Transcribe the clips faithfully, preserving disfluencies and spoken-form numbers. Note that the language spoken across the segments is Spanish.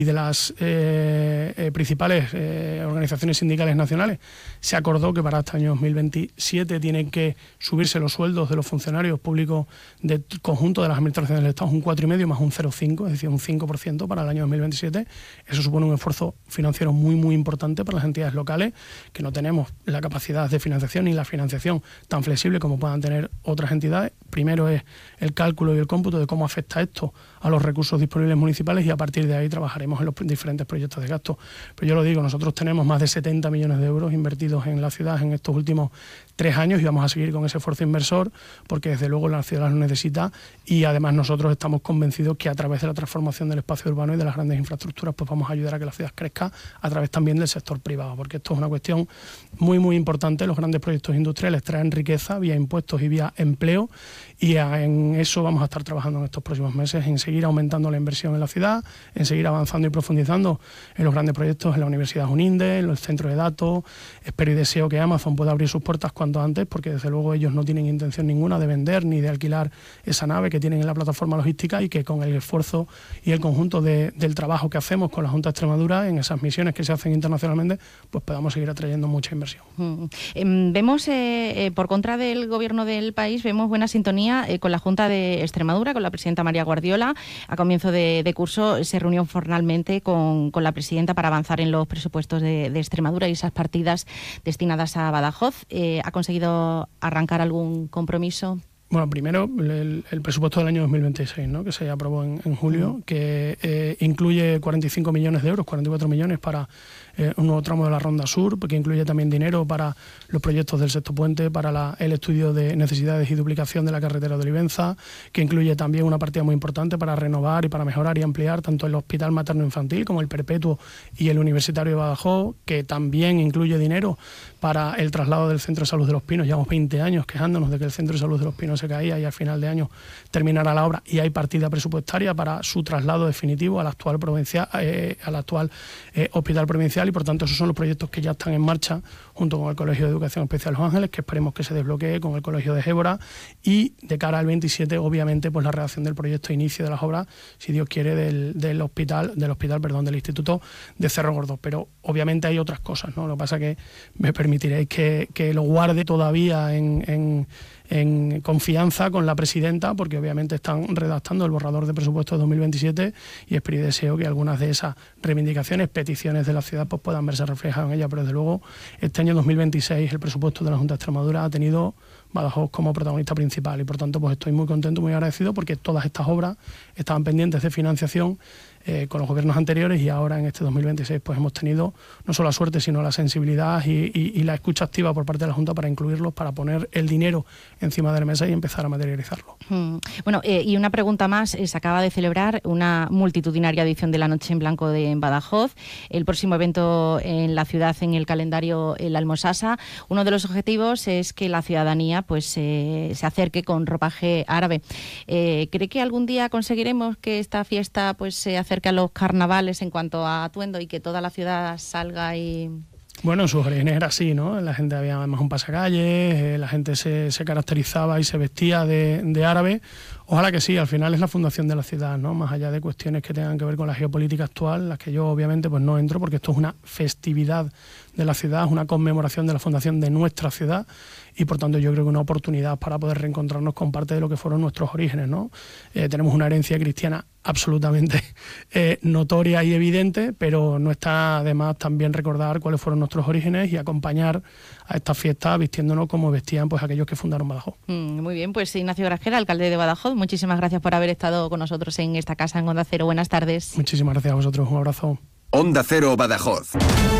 y de las eh, eh, principales eh, organizaciones sindicales nacionales, se acordó que para este año dos mil veintisiete tienen que subirse los sueldos de los funcionarios públicos del conjunto de las administraciones del Estado un cuatro coma cinco más un cero coma cinco, es decir, un cinco por ciento para el año dos mil veintisiete. Eso supone un esfuerzo financiero muy, muy importante para las entidades locales, que no tenemos la capacidad de financiación ni la financiación tan flexible como puedan tener otras entidades. Primero es el cálculo y el cómputo de cómo afecta esto a los recursos disponibles municipales y a partir de ahí trabajaremos en los diferentes proyectos de gasto. Pero yo lo digo, nosotros tenemos más de setenta millones de euros invertidos en la ciudad en estos últimos tres años y vamos a seguir con ese esfuerzo inversor porque desde luego la ciudad lo necesita y además nosotros estamos convencidos que a través de la transformación del espacio urbano y de las grandes infraestructuras pues vamos a ayudar a que la ciudad crezca a través también del sector privado, porque esto es una cuestión muy muy importante. Los grandes proyectos industriales traen riqueza vía impuestos y vía empleo y en eso vamos a estar trabajando en estos próximos meses, en seguir aumentando la inversión en la ciudad, en seguir avanzando y profundizando en los grandes proyectos en la Universidad UNINDE, en los centros de datos. Espero y deseo que Amazon pueda abrir sus puertas cuanto antes, porque desde luego ellos no tienen intención ninguna de vender ni de alquilar esa nave que tienen en la plataforma logística y que con el esfuerzo y el conjunto de, del trabajo que hacemos con la Junta de Extremadura en esas misiones que se hacen internacionalmente, pues podamos seguir atrayendo mucha inversión. Mm. Eh, vemos, eh, eh, por contra del gobierno del país, vemos buena sintonía eh, con la Junta de Extremadura, con la presidenta María Guardiola. A comienzo de, de curso se reunió formalmente con, con la presidenta para avanzar en los presupuestos de, de Extremadura y esas partidas destinadas a Badajoz. Eh, ¿Ha conseguido arrancar algún compromiso? Bueno, primero el, el presupuesto del año dos mil veintiséis, ¿no?, que se aprobó en, en julio, mm. que eh, incluye cuarenta y cinco millones de euros, cuarenta y cuatro millones para eh, un nuevo tramo de la Ronda Sur, que incluye también dinero para los proyectos del Sexto Puente, para la, el estudio de necesidades y duplicación de la carretera de Olivenza, que incluye también una partida muy importante para renovar y para mejorar y ampliar tanto el Hospital Materno-Infantil como el Perpetuo y el Universitario de Badajoz, que también incluye dinero para el traslado del Centro de Salud de Los Pinos. Llevamos veinte años quejándonos de que el Centro de Salud de Los Pinos se caía y al final de año terminará la obra y hay partida presupuestaria para su traslado definitivo al actual provincial, eh, al actual eh, hospital provincial y por tanto esos son los proyectos que ya están en marcha junto con el Colegio de Educación Especial Los Ángeles, que esperemos que se desbloquee con el Colegio de Gébora y de cara al veintisiete obviamente pues la redacción del proyecto de inicio de las obras, si Dios quiere, del, del hospital, del hospital, perdón, del Instituto de Cerro Gordo. Pero obviamente hay otras cosas, ¿no? Lo que pasa es que me permitiréis que, que lo guarde todavía en, en en confianza con la presidenta, porque obviamente están redactando el borrador de presupuesto de dos mil veintisiete y espero y deseo que algunas de esas reivindicaciones, peticiones de la ciudad pues puedan verse reflejadas en ella, pero desde luego este año dos mil veintiséis el presupuesto de la Junta de Extremadura ha tenido Badajoz como protagonista principal y por tanto pues estoy muy contento, muy agradecido porque todas estas obras estaban pendientes de financiación eh, con los gobiernos anteriores y ahora en este dos mil veintiséis pues hemos tenido no solo la suerte sino la sensibilidad y, y, y la escucha activa por parte de la Junta para incluirlos, para poner el dinero encima de la mesa y empezar a materializarlo. Hmm. Bueno, eh, y una pregunta más, eh, se acaba de celebrar una multitudinaria edición de la Noche en Blanco de en Badajoz, el próximo evento en la ciudad en el calendario el Almosasa. Uno de los objetivos es que la ciudadanía pues eh, se acerque con ropaje árabe. Eh, ¿Cree que algún día conseguiremos que esta fiesta pues se acerque a los carnavales en cuanto a atuendo y que toda la ciudad salga y...? Bueno, en sus orígenes era así, ¿no? La gente había además un pasacalles, eh, la gente se, se caracterizaba y se vestía de, de árabe. Ojalá que sí, al final es la fundación de la ciudad, ¿no? Más allá de cuestiones que tengan que ver con la geopolítica actual, las que yo obviamente pues no entro porque esto es una festividad de la ciudad, es una conmemoración de la fundación de nuestra ciudad y por tanto yo creo que una oportunidad para poder reencontrarnos con parte de lo que fueron nuestros orígenes, ¿no? Eh, tenemos una herencia cristiana absolutamente eh, notoria y evidente, pero no está de más también recordar cuáles fueron nuestros orígenes y acompañar a esta fiesta vistiéndonos como vestían pues aquellos que fundaron Badajoz. Mm, muy bien, pues Ignacio Grajera, alcalde de Badajoz, muchísimas gracias por haber estado con nosotros en esta casa en Onda Cero. Buenas tardes. Muchísimas gracias a vosotros, un abrazo. Onda Cero Badajoz.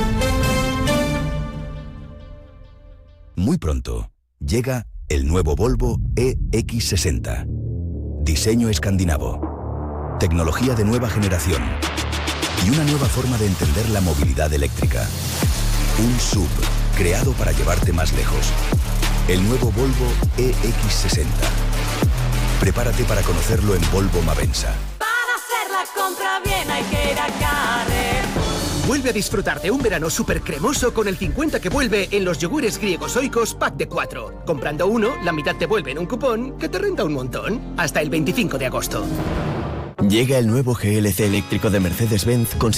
Muy pronto llega el nuevo Volvo E X sesenta. Diseño escandinavo, tecnología de nueva generación y una nueva forma de entender la movilidad eléctrica. Un S U V creado para llevarte más lejos. El nuevo Volvo E X sesenta. Prepárate para conocerlo en Volvo Mavensa. Para hacer la compra bien hay que ir a Carrefour. Vuelve a disfrutar de un verano súper cremoso con el cincuenta que vuelve en los yogures griegos oikos pack de cuatro. Comprando uno, la mitad te vuelve en un cupón que te renta un montón. Hasta el veinticinco de agosto. Llega el nuevo G L C eléctrico de Mercedes-Benz con